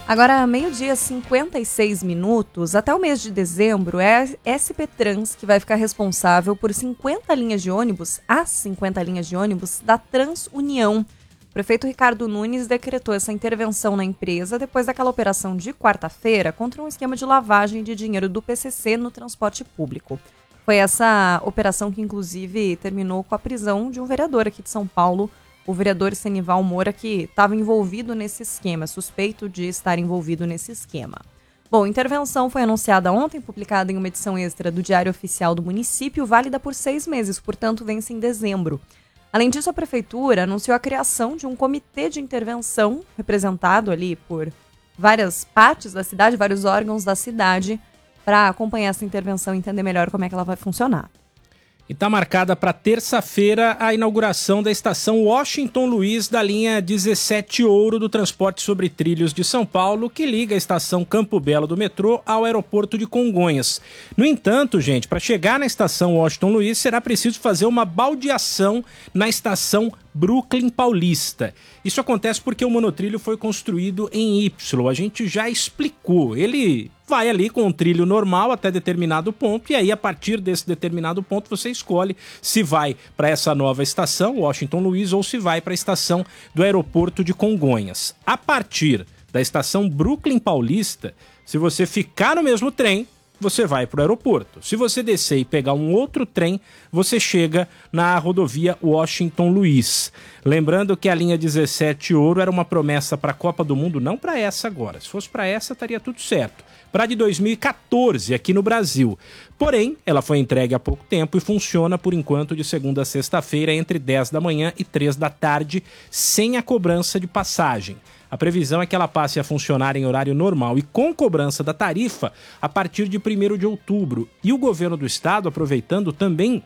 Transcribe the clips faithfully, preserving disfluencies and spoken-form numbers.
Agora, meio-dia, cinquenta e seis minutos, até o mês de dezembro, é a S P Trans que vai ficar responsável por cinquenta linhas de ônibus, as cinquenta linhas de ônibus da TransUnião. O prefeito Ricardo Nunes decretou essa intervenção na empresa depois daquela operação de quarta-feira contra um esquema de lavagem de dinheiro do P C C no transporte público. Foi essa operação que, inclusive, terminou com a prisão de um vereador aqui de São Paulo, o vereador Senival Moura, que estava envolvido nesse esquema, suspeito de estar envolvido nesse esquema. Bom, a intervenção foi anunciada ontem, publicada em uma edição extra do Diário Oficial do município, válida por seis meses, portanto vence em dezembro. Além disso, a prefeitura anunciou a criação de um comitê de intervenção, representado ali por várias partes da cidade, vários órgãos da cidade, para acompanhar essa intervenção e entender melhor como é que ela vai funcionar. E está marcada para terça-feira a inauguração da estação Washington Luiz da linha dezessete Ouro do transporte sobre trilhos de São Paulo, que liga a estação Campo Belo do metrô ao aeroporto de Congonhas. No entanto, gente, para chegar na estação Washington Luiz será preciso fazer uma baldeação na estação Brooklyn Paulista. Isso acontece porque o monotrilho foi construído em Y. A gente já explicou. Ele vai ali com um trilho normal até determinado ponto e aí a partir desse determinado ponto você escolhe se vai para essa nova estação, Washington Luiz, ou se vai para a estação do aeroporto de Congonhas. A partir da estação Brooklyn Paulista, se você ficar no mesmo trem, você vai para o aeroporto. Se você descer e pegar um outro trem, você chega na rodovia Washington Luiz. Lembrando que a linha dezessete Ouro era uma promessa para a Copa do Mundo, não para essa agora. Se fosse para essa, estaria tudo certo. Para de dois mil e catorze, aqui no Brasil. Porém, ela foi entregue há pouco tempo e funciona, por enquanto, de segunda a sexta-feira, entre dez da manhã e três da tarde, sem a cobrança de passagem. A previsão é que ela passe a funcionar em horário normal e com cobrança da tarifa a partir de primeiro de outubro. E o governo do estado, aproveitando, também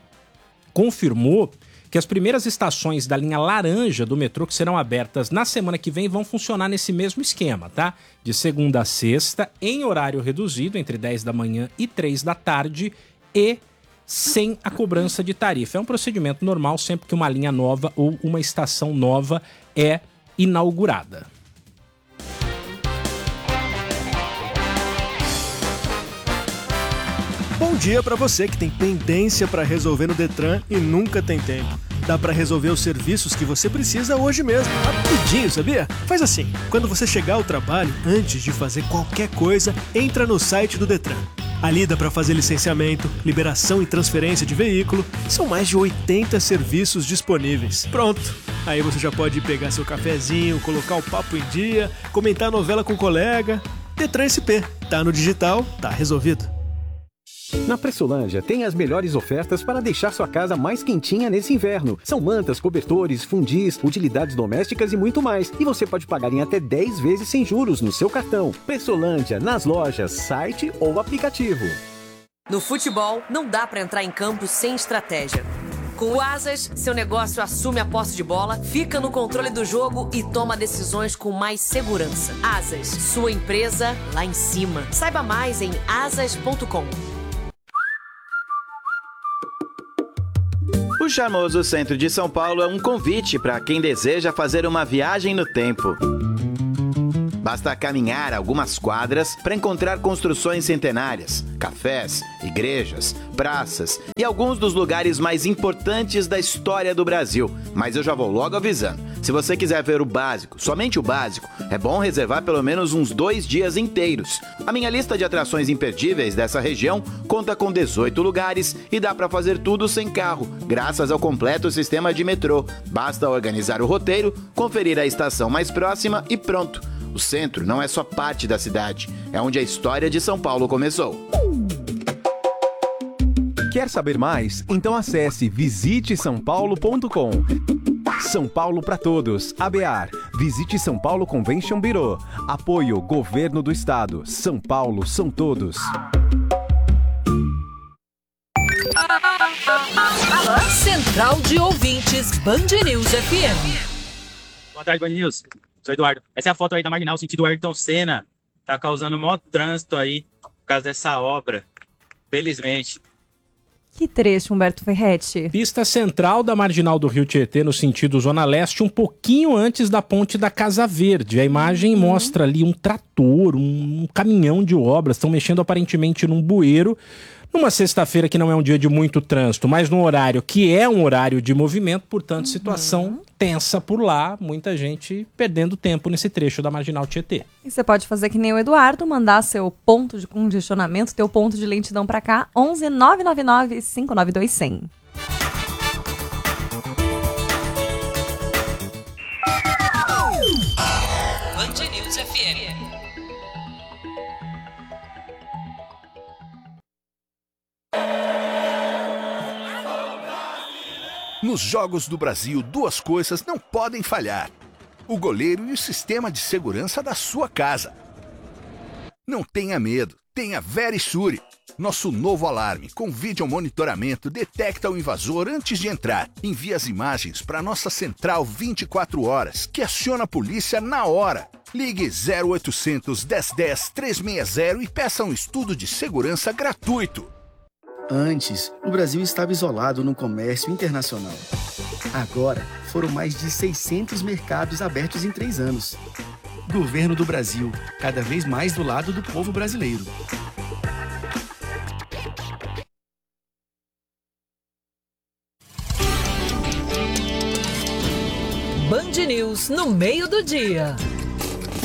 confirmou que as primeiras estações da linha laranja do metrô que serão abertas na semana que vem vão funcionar nesse mesmo esquema, tá? De segunda a sexta, em horário reduzido, entre dez da manhã e três da tarde e sem a cobrança de tarifa. É um procedimento normal sempre que uma linha nova ou uma estação nova é inaugurada. Bom dia para você que tem pendência para resolver no Detran e nunca tem tempo. Dá para resolver os serviços que você precisa hoje mesmo, rapidinho, sabia? Faz assim, quando você chegar ao trabalho, antes de fazer qualquer coisa, entra no site do Detran. Ali dá para fazer licenciamento, liberação e transferência de veículo. São mais de oitenta serviços disponíveis. Pronto! Aí você já pode pegar seu cafezinho, colocar o papo em dia, comentar a novela com o colega. Detran S P. Tá no digital, tá resolvido. Na Pressolândia tem as melhores ofertas para deixar sua casa mais quentinha nesse inverno. São mantas, cobertores, fundis, utilidades domésticas e muito mais. E você pode pagar em até dez vezes sem juros no seu cartão. Pressolândia, nas lojas, site ou aplicativo. No futebol, não dá para entrar em campo sem estratégia. Com o Asas, seu negócio assume a posse de bola, fica no controle do jogo e toma decisões com mais segurança. Asas, sua empresa lá em cima. Saiba mais em asas ponto com. O charmoso centro de São Paulo é um convite para quem deseja fazer uma viagem no tempo. Basta caminhar algumas quadras para encontrar construções centenárias, cafés, igrejas, praças e alguns dos lugares mais importantes da história do Brasil. Mas eu já vou logo avisando. Se você quiser ver o básico, somente o básico, é bom reservar pelo menos uns dois dias inteiros. A minha lista de atrações imperdíveis dessa região conta com dezoito lugares e dá para fazer tudo sem carro, graças ao completo sistema de metrô. Basta organizar o roteiro, conferir a estação mais próxima e pronto. O centro não é só parte da cidade, é onde a história de São Paulo começou. Quer saber mais? Então acesse visite são paulo ponto com. São Paulo para todos. A B A R. Visite São Paulo Convention Bureau. Apoio Governo do Estado. São Paulo são todos. Central de Ouvintes Band News F M. Boa tarde, Band News. Sou Eduardo. Essa é a foto aí da Marginal, sentido Ayrton Senna. Tá causando maior trânsito aí por causa dessa obra. Felizmente. Que trecho, Humberto Ferretti? Pista central da Marginal do Rio Tietê, no sentido Zona Leste, um pouquinho antes da ponte da Casa Verde. A imagem uhum. mostra ali um trator, um caminhão de obras, estão mexendo aparentemente num bueiro, numa sexta-feira que não é um dia de muito trânsito, mas num horário que é um horário de movimento, portanto, uhum. situação tensa por lá, muita gente perdendo tempo nesse trecho da Marginal Tietê. E você pode fazer que nem o Eduardo, mandar seu ponto de congestionamento, teu ponto de lentidão para cá, onze nove nove nove cinco nove dois zero zero. Band News F M. Nos Jogos do Brasil, duas coisas não podem falhar: o goleiro e o sistema de segurança da sua casa. Não tenha medo, tenha Verisure. Nosso novo alarme com vídeo monitoramento detecta o invasor antes de entrar. Envia as imagens para nossa central vinte e quatro horas, que aciona a polícia na hora. Ligue zero oitocentos, dez dez, trezentos e sessenta e peça um estudo de segurança gratuito. Antes, o Brasil estava isolado no comércio internacional. Agora, foram mais de seiscentos mercados abertos em três anos. Governo do Brasil, cada vez mais do lado do povo brasileiro. Band News no meio do dia.